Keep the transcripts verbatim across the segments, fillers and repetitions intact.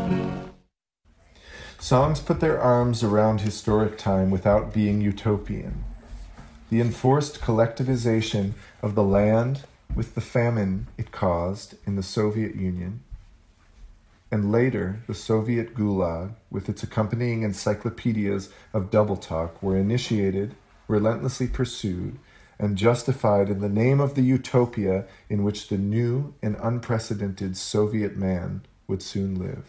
Songs put their arms around historic time without being utopian. The enforced collectivization of the land with the famine it caused in the Soviet Union, and later the Soviet Gulag with its accompanying encyclopedias of double talk were initiated, relentlessly pursued, and justified in the name of the utopia in which the new and unprecedented Soviet man would soon live.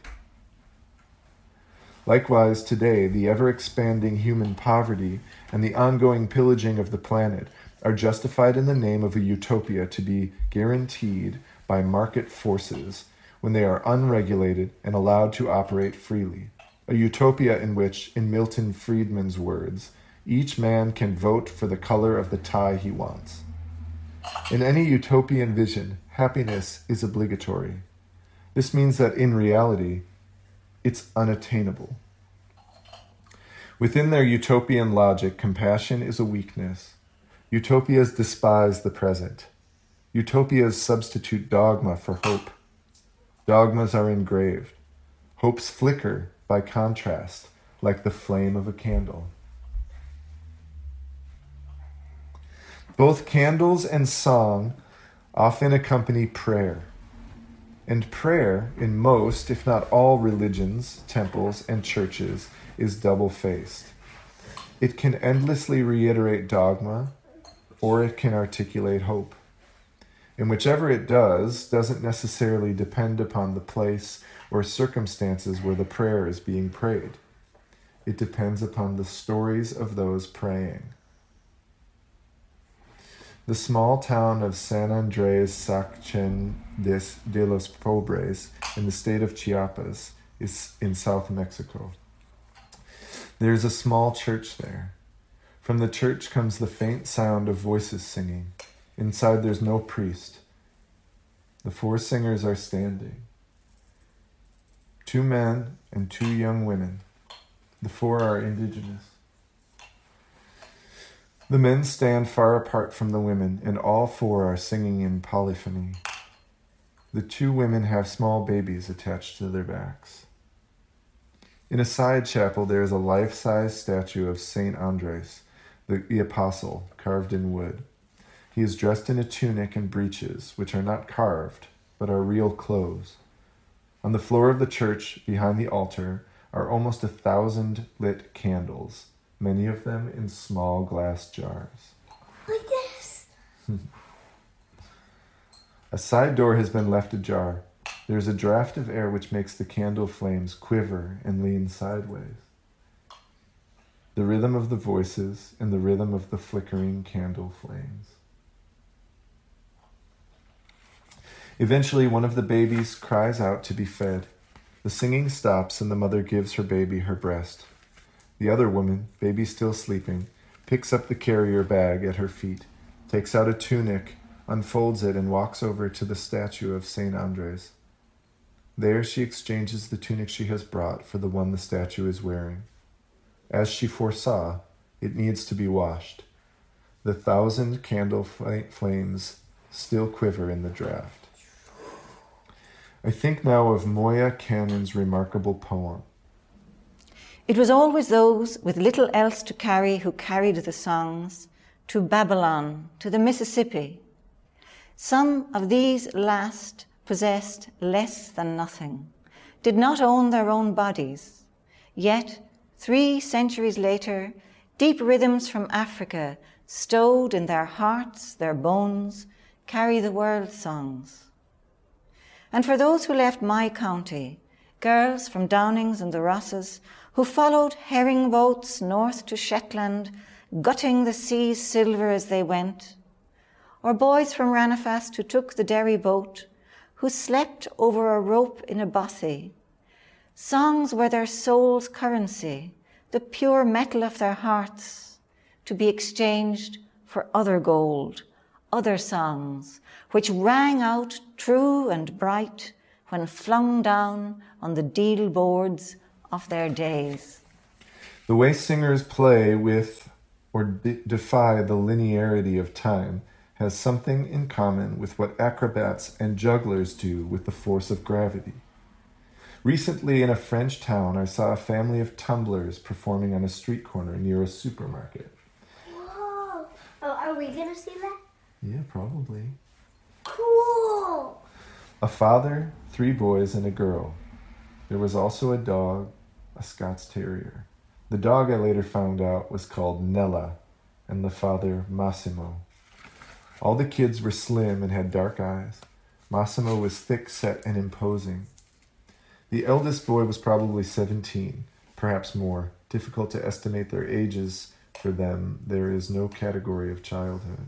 Likewise, today, the ever-expanding human poverty and the ongoing pillaging of the planet are justified in the name of a utopia to be guaranteed by market forces when they are unregulated and allowed to operate freely. A utopia in which, in Milton Friedman's words, each man can vote for the color of the tie he wants. In any utopian vision, happiness is obligatory. This means that in reality, it's unattainable. Within their utopian logic, compassion is a weakness. Utopias despise the present. Utopias substitute dogma for hope. Dogmas are engraved. Hopes flicker by contrast, like the flame of a candle. Both candles and song often accompany prayer. And prayer, in most, if not all religions, temples, and churches, is double-faced. It can endlessly reiterate dogma, or it can articulate hope. And whichever it does, doesn't necessarily depend upon the place or circumstances where the prayer is being prayed. It depends upon the stories of those praying. The small town of San Andrés Sacchen de los Pobres in the state of Chiapas is in South Mexico. There is a small church there. From the church comes the faint sound of voices singing. Inside there's no priest. The four singers are standing. Two men and two young women. The four are indigenous. The men stand far apart from the women, and all four are singing in polyphony. The two women have small babies attached to their backs. In a side chapel, there is a life-size statue of Saint Andres, the, the apostle, carved in wood. He is dressed in a tunic and breeches, which are not carved, but are real clothes. On the floor of the church, behind the altar, are almost a thousand lit candles, many of them in small glass jars. Like this? A side door has been left ajar. There is a draft of air which makes the candle flames quiver and lean sideways. The rhythm of the voices and the rhythm of the flickering candle flames. Eventually, one of the babies cries out to be fed. The singing stops and the mother gives her baby her breast. The other woman, baby still sleeping, picks up the carrier bag at her feet, takes out a tunic, unfolds it, and walks over to the statue of Saint Andres. There she exchanges the tunic she has brought for the one the statue is wearing. As she foresaw, it needs to be washed. The thousand candle fl- flames still quiver in the draft. I think now of Moya Cannon's remarkable poem. It was always those with little else to carry who carried the songs to Babylon, to the Mississippi. Some of these last possessed less than nothing, did not own their own bodies. Yet, three centuries later, deep rhythms from Africa, stowed in their hearts, their bones, carry the world's songs. And for those who left my county, girls from Downings and the Rosses, who followed herring boats north to Shetland, gutting the sea's silver as they went, or boys from Ranafast who took the Derry boat, who slept over a rope in a bothy. Songs were their soul's currency, the pure metal of their hearts, to be exchanged for other gold, other songs, which rang out true and bright when flung down on the deal boards of their days. The way singers play with or de- defy the linearity of time has something in common with what acrobats and jugglers do with the force of gravity. Recently, in a French town, I saw a family of tumblers performing on a street corner near a supermarket. Whoa! Oh, are we gonna see that? Yeah, probably. Cool! A father, three boys, and a girl. There was also a dog, a Scots Terrier. The dog, I later found out, was called Nella, and the father, Massimo. All the kids were slim and had dark eyes. Massimo was thick-set and imposing. The eldest boy was probably seventeen, perhaps more. Difficult to estimate their ages for them. There is no category of childhood.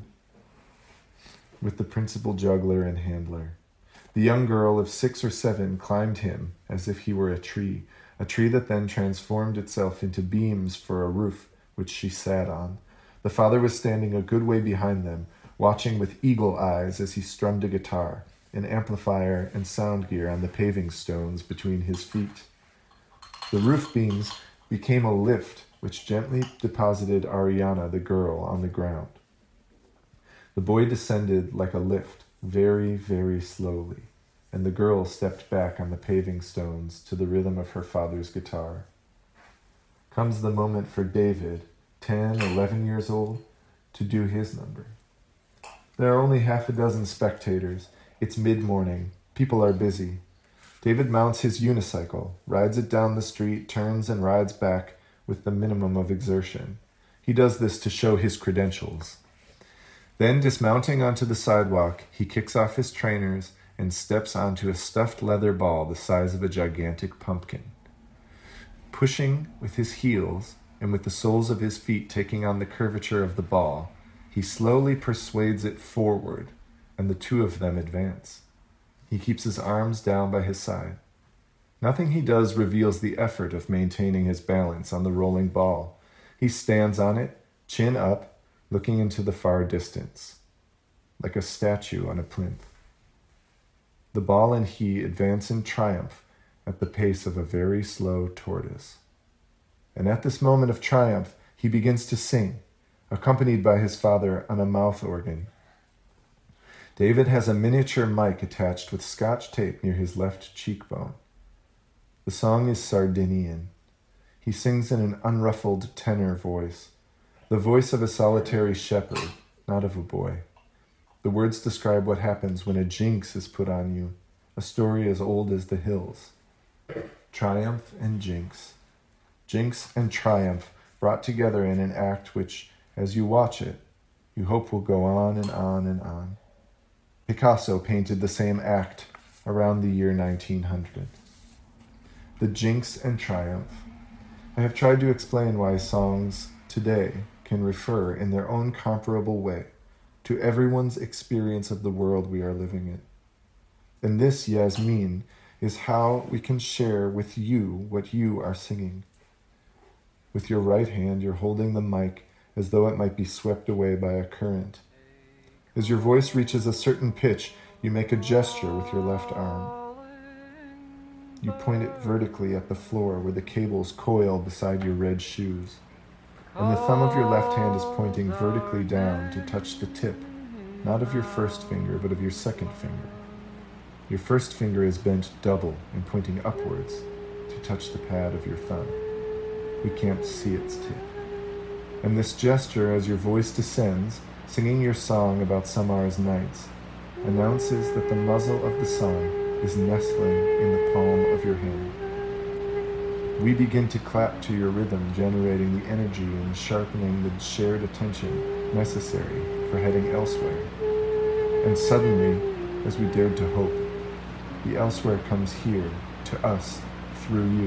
With the principal juggler and handler. The young girl of six or seven climbed him as if he were a tree, a tree that then transformed itself into beams for a roof, which she sat on. The father was standing a good way behind them, watching with eagle eyes as he strummed a guitar, an amplifier and sound gear on the paving stones between his feet. The roof beams became a lift which gently deposited Ariana, the girl, on the ground. The boy descended like a lift, very, very slowly, and the girl stepped back on the paving stones to the rhythm of her father's guitar. Comes the moment for David, ten, eleven years old, to do his number. There are only half a dozen spectators. It's mid-morning. People are busy. David mounts his unicycle, rides it down the street, turns and rides back with the minimum of exertion. He does this to show his credentials. Then, dismounting onto the sidewalk, he kicks off his trainers and steps onto a stuffed leather ball the size of a gigantic pumpkin. Pushing with his heels and with the soles of his feet taking on the curvature of the ball, he slowly persuades it forward, and the two of them advance. He keeps his arms down by his side. Nothing he does reveals the effort of maintaining his balance on the rolling ball. He stands on it, chin up, looking into the far distance, like a statue on a plinth. The ball and he advance in triumph at the pace of a very slow tortoise. And at this moment of triumph, he begins to sing, accompanied by his father on a mouth organ. David has a miniature mic attached with scotch tape near his left cheekbone. The song is Sardinian. He sings in an unruffled tenor voice, the voice of a solitary shepherd, not of a boy. The words describe what happens when a jinx is put on you, a story as old as the hills. Triumph and jinx. Jinx and triumph brought together in an act which, as you watch it, you hope will go on and on and on. Picasso painted the same act around the year nineteen hundred. The jinx and triumph. I have tried to explain why songs today can refer in their own comparable way to everyone's experience of the world we are living in. And this, Yasmin, is how we can share with you what you are singing. With your right hand, you're holding the mic as though it might be swept away by a current. As your voice reaches a certain pitch, you make a gesture with your left arm. You point it vertically at the floor where the cables coil beside your red shoes. And the thumb of your left hand is pointing vertically down to touch the tip, not of your first finger, but of your second finger. Your first finger is bent double and pointing upwards to touch the pad of your thumb. We can't see its tip. And this gesture, as your voice descends, singing your song about Samar's nights, announces that the muzzle of the song is nestling in the palm of your hand. We begin to clap to your rhythm, generating the energy and sharpening the shared attention necessary for heading elsewhere. And suddenly, as we dared to hope, the elsewhere comes here, to us, through you.